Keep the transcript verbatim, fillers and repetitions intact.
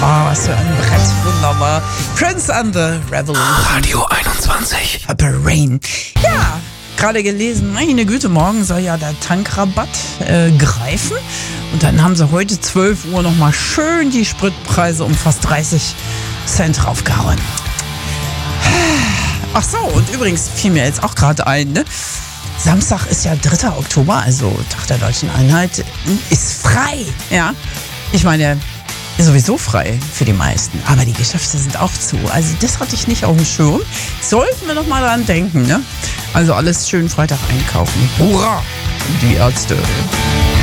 Oh, was für ein Brett. Wunderbar. Prince and the Revolution. Radio einundzwanzig. Purple Rain. Ja, gerade gelesen, meine Güte, morgen soll ja der Tankrabatt äh, greifen. Und dann haben sie heute zwölf Uhr nochmal schön die Spritpreise um fast dreißig Cent draufgehauen. Ach so, und übrigens fiel mir jetzt auch gerade ein, ne? Samstag ist ja dritter Oktober, also Tag der Deutschen Einheit, ist frei, ja. Ich meine, ist sowieso frei für die meisten, aber die Geschäfte sind auch zu. Also das hatte ich nicht auf dem Schirm. Sollten wir noch mal dran denken, ne? Also alles schön Freitag einkaufen. Hurra! Die Ärzte.